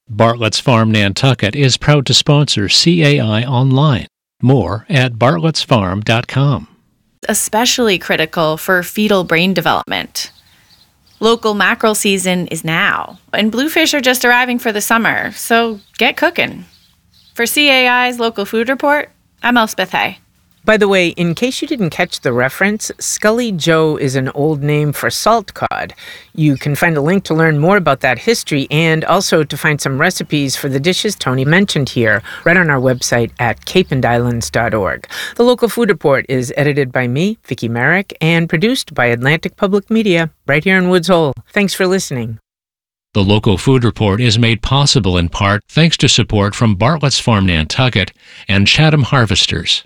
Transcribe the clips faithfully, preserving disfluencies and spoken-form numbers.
Bartlett's Farm Nantucket is proud to sponsor C A I Online. More at bartletts farm dot com. Especially critical for fetal brain development. Local mackerel season is now, and bluefish are just arriving for the summer, so get cooking. For C A I's Local Food Report, I'm Elspeth Hay. By the way, in case you didn't catch the reference, Scully Joe is an old name for salt cod. You can find a link to learn more about that history and also to find some recipes for the dishes Tony mentioned here right on our website at cape and islands dot org. The Local Food Report is edited by me, Vicki Merrick, and produced by Atlantic Public Media right here in Woods Hole. Thanks for listening. The Local Food Report is made possible in part thanks to support from Bartlett's Farm Nantucket and Chatham Harvesters.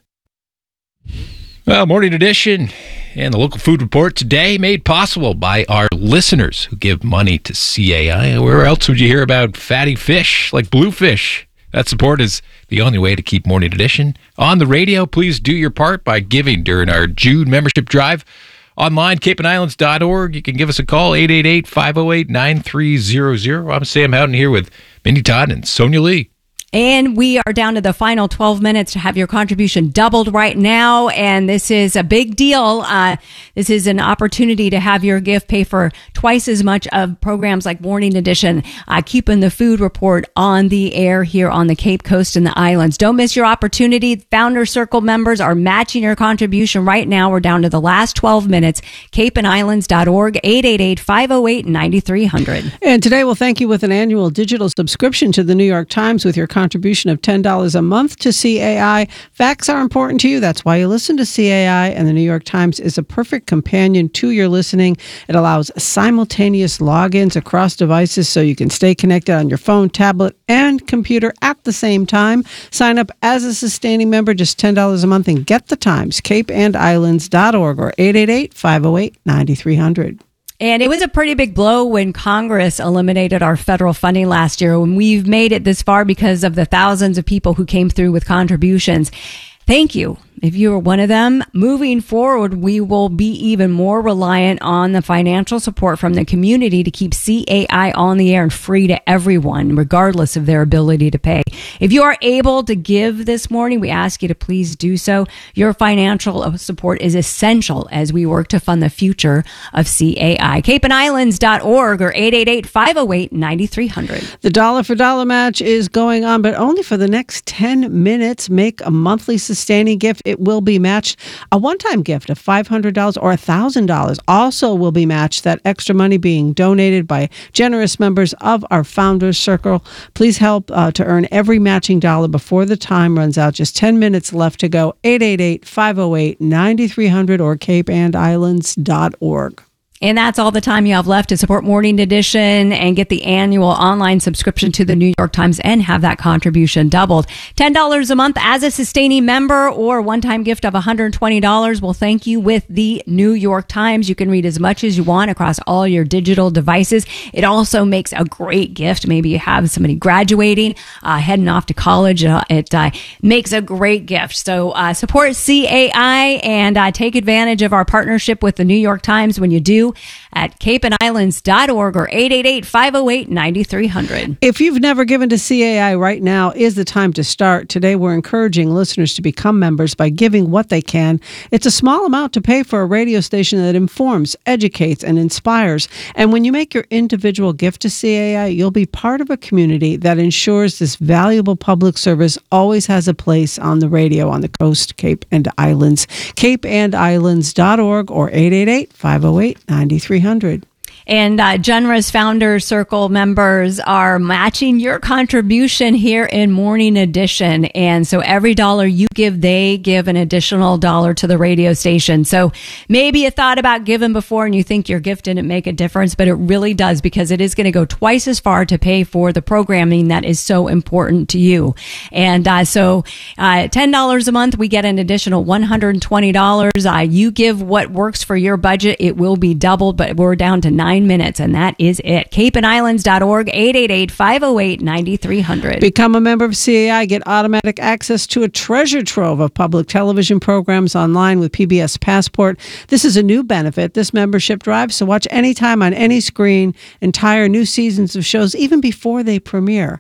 Well, Morning Edition and the Local Food Report today made possible by our listeners who give money to C A I. Where else would you hear about fatty fish like bluefish? That support is the only way to keep Morning Edition on the radio. Please do your part by giving during our June membership drive. Online, cape and islands dot org. You can give us a call, eight eight eight, five oh eight, nine three zero zero. I'm Sam Houghton here with Mindy Todd and Sonia Lee. And we are down to the final twelve minutes to have your contribution doubled right now. And this is a big deal. Uh, this is an opportunity to have your gift pay for twice as much of programs like Morning Edition, uh, keeping the food report on the air here on the Cape Coast and the islands. Don't miss your opportunity. Founder Circle members are matching your contribution right now. We're down to the last twelve minutes. cape and islands dot org, eight eight eight, five oh eight, nine three hundred. And today we'll thank you with an annual digital subscription to the New York Times with your contribution of ten dollars a month to C A I. Facts are important to you. That's why you listen to C A I, and the New York Times is a perfect companion to your listening. It allows simultaneous logins across devices so you can stay connected on your phone, tablet, and computer at the same time. Sign up as a sustaining member, just ten dollars a month, and get the Times, cape and islands dot org or eight eight eight, five oh eight, nine three hundred. And it was a pretty big blow when Congress eliminated our federal funding last year. When we've made it this far because of the thousands of people who came through with contributions. Thank you. If you are one of them, moving forward, we will be even more reliant on the financial support from the community to keep C A I on the air and free to everyone, regardless of their ability to pay. If you are able to give this morning, we ask you to please do so. Your financial support is essential as we work to fund the future of C A I. cape and islands dot org or eight eight eight, five oh eight, nine three hundred. The dollar for dollar match is going on, but only for the next ten minutes. Make a monthly sustaining gift. It will be matched. A one-time gift of five hundred dollars or one thousand dollars also will be matched. That extra money being donated by generous members of our Founders Circle. Please help uh, to earn every matching dollar before the time runs out. Just ten minutes left to go. eight eight eight, five oh eight, nine three hundred or cape and islands dot org. And that's all the time you have left to support Morning Edition and get the annual online subscription to the New York Times and have that contribution doubled. ten dollars a month as a sustaining member or a one-time gift of one hundred twenty dollars will thank you with the New York Times. You can read as much as you want across all your digital devices. It also makes a great gift. Maybe you have somebody graduating, uh, heading off to college. Uh, it uh, makes a great gift. So uh, support C A I and uh, take advantage of our partnership with the New York Times when you do at cape and islands dot org or eight eight eight, five oh eight, nine three hundred. If you've never given to C A I, right now is the time to start. Today, we're encouraging listeners to become members by giving what they can. It's a small amount to pay for a radio station that informs, educates, and inspires. And when you make your individual gift to C A I, you'll be part of a community that ensures this valuable public service always has a place on the radio on the coast, Cape, and Islands. cape and islands dot org or eight eight eight, five oh eight, nine three hundred. And uh, generous Founders Circle members are matching your contribution here in Morning Edition. And so every dollar you give, they give an additional dollar to the radio station. So maybe you thought about giving before and you think your gift didn't make a difference, but it really does, because it is going to go twice as far to pay for the programming that is so important to you. And uh, so uh, ten dollars a month, we get an additional one hundred twenty dollars. Uh, you give what works for your budget. It will be doubled, but we're down to nine minutes, and that is it. cape and islands dot org, eight eight eight, five oh eight, nine three hundred. Become a member of C A I. Get automatic access to a treasure trove of public television programs online with P B S Passport. This is a new benefit, this membership drive, so watch anytime on any screen, entire new seasons of shows, even before they premiere.